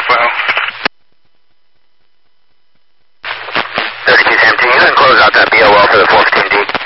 Well. 32 Sam, can you then close out that BOL for the 415D?